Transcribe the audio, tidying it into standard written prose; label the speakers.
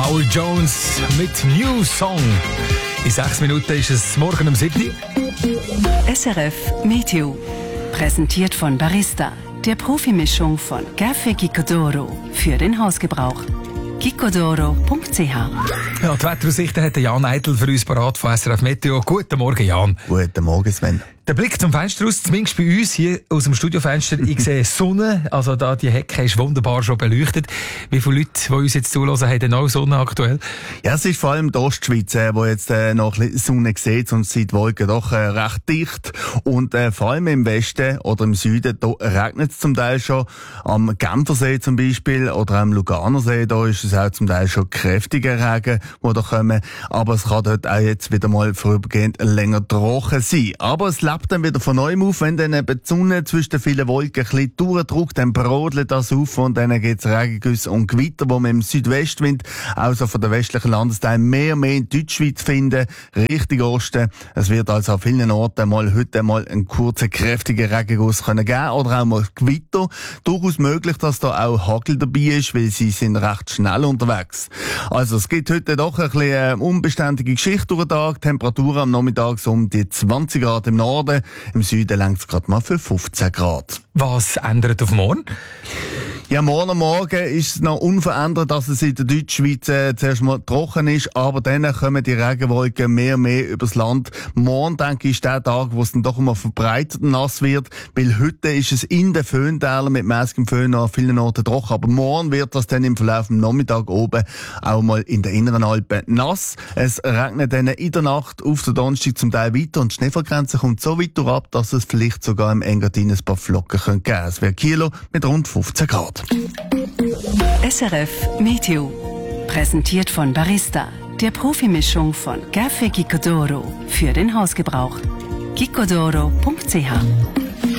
Speaker 1: Howard Jones mit New Song. In 6 Minuten ist es morgen um 7 Uhr.
Speaker 2: SRF Meteo. Präsentiert von Barista, der Profimischung von Café Gicodoro für den Hausgebrauch. gicodoro.ch.
Speaker 1: Ja, die Wetteraussichten hat Jan Eitel für uns parat von SRF Meteo. Guten Morgen, Jan.
Speaker 3: Guten Morgen, Sven.
Speaker 1: Der Blick zum Fenster aus, zumindest bei uns hier aus dem Studiofenster, ich sehe Sonne, also da die Hecke ist wunderbar schon beleuchtet. Wie viele Leute, die uns jetzt zuhören, haben denn auch Sonne aktuell?
Speaker 3: Ja, es ist vor allem die Ostschweiz, wo jetzt noch ein bisschen Sonne sieht und sind die Wolken doch recht dicht. Und vor allem im Westen oder im Süden, da regnet es zum Teil schon. Am Genfersee zum Beispiel oder am Luganersee, da ist es auch zum Teil schon kräftiger Regen, die da kommen. Aber es kann dort auch jetzt wieder mal vorübergehend länger trocken sein. Aber es lebt dann wieder von neuem auf, wenn dann eben die Sonne zwischen den vielen Wolken ein bisschen durchdrückt, dann brodelt das auf und dann gibt es Regengüsse und Gewitter, die man im Südwestwind, also von den westlichen Landesteilen, mehr und mehr in Deutschschweiz finden, Richtung Osten. Es wird also an vielen Orten heute mal einen kurzen, kräftigen Regenguss geben oder auch mal Gewitter. Durchaus möglich, dass da auch Hagel dabei ist, weil sie sind recht schnell unterwegs. Also es gibt heute doch ein bisschen unbeständige Geschichte durch den Tag. Temperaturen am Nachmittag so um die 20 Grad im Norden. Im Süden längt es gerade mal für 15 Grad.
Speaker 1: Was ändert auf morgen?
Speaker 3: Ja, morgen ist es noch unverändert, dass es in der Deutschschweiz zuerst mal trocken ist, aber dann kommen die Regenwolken mehr und mehr übers Land. Morgen, denke ich, ist der Tag, wo es dann doch mal verbreitet nass wird, weil heute ist es in den Föhntälern mit mäßigem Föhn an vielen Orten trocken, aber morgen wird das dann im Verlauf des Nachmittags oben auch mal in den inneren Alpen nass. Es regnet dann in der Nacht auf den Donnerstag zum Teil weiter und die Schneefallgrenze kommt so weit ab, dass es vielleicht sogar im Engadin ein paar Flocken geben könnte. Es wäre Kilo mit rund 15 Grad.
Speaker 2: SRF Meteo. Präsentiert von Barista, der Profimischung von Café Gicodoro für den Hausgebrauch. gicodoro.ch